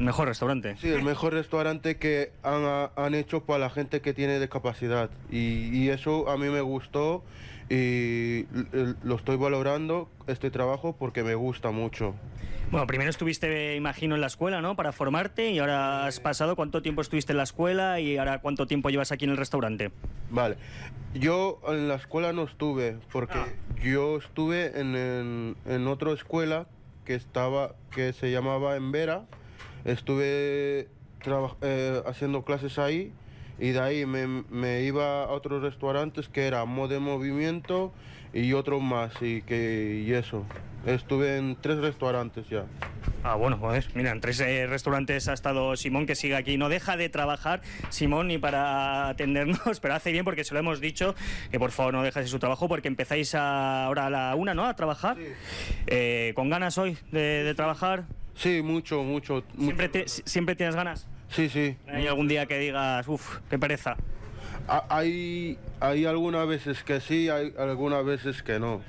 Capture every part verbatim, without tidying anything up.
El mejor restaurante. Sí, el mejor restaurante que han, han hecho para la gente que tiene discapacidad. Y, y eso a mí me gustó y lo estoy valorando, este trabajo, porque me gusta mucho. Bueno, primero estuviste, imagino, en la escuela, ¿no? Para formarte, y ahora has pasado. ¿Cuánto tiempo estuviste en la escuela y ahora cuánto tiempo llevas aquí en el restaurante? Vale. Yo en la escuela no estuve, porque ah. yo estuve en, en, en otra escuela que estaba, que se llamaba En Vera. Estuve eh, haciendo clases ahí, y de ahí me, me iba a otros restaurantes que era Moda en Movimiento y otros más, y, que, y eso. Estuve en tres restaurantes ya. Ah, bueno, joder, mira, en tres eh, restaurantes ha estado Simón, que sigue aquí. No deja de trabajar, Simón, ni para atendernos, pero hace bien, porque se lo hemos dicho, que por favor no dejase su trabajo, porque empezáis a, ahora a la una, ¿no?, a trabajar. Sí. Eh, ¿Con ganas hoy de, de trabajar? Sí, mucho, mucho. ¿Siempre, mucho. Te, ¿Siempre tienes ganas? Sí, sí. ¿Hay algún día que digas, uff, qué pereza? Hay, hay algunas veces que sí, hay algunas veces que no.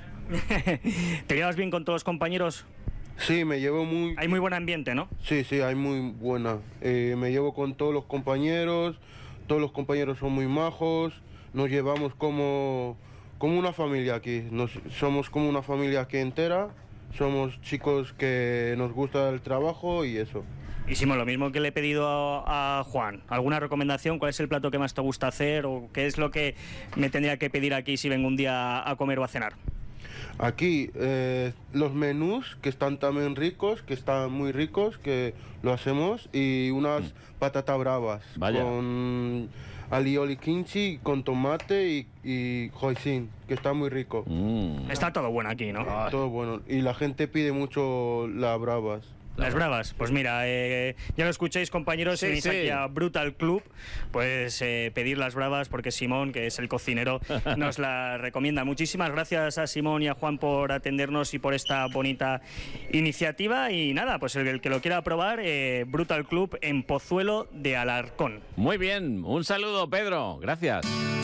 ¿Te llevas bien con todos los compañeros? Sí, me llevo muy... Hay muy buen ambiente, ¿no? Sí, sí, hay muy buena. Eh, me llevo con todos los compañeros, todos los compañeros son muy majos, nos llevamos como, como una familia aquí, nos, somos como una familia aquí entera, somos chicos que nos gusta el trabajo y eso. Y Simón, lo mismo que le he pedido a, a Juan, ¿alguna recomendación? ¿Cuál es el plato que más te gusta hacer o qué es lo que me tendría que pedir aquí si vengo un día a comer o a cenar? Aquí eh, los menús, que están también ricos, que están muy ricos, que lo hacemos, y unas mm. patatas bravas. Vaya. Con alioli kimchi, con tomate y, y hoisin, que está muy rico. Mm. Está todo bueno aquí, ¿no? Ay. Todo bueno, y la gente pide mucho las bravas. Las bravas, pues mira, eh, ya lo escucháis, compañeros, si sí, venís sí. aquí a Brutal Club, pues eh, pedir las bravas, porque Simón, que es el cocinero, nos la recomienda. Muchísimas gracias a Simón y a Juan por atendernos y por esta bonita iniciativa, y nada, pues el, el que lo quiera probar, eh, Brutal Club en Pozuelo de Alarcón. Muy bien, un saludo, Pedro, gracias.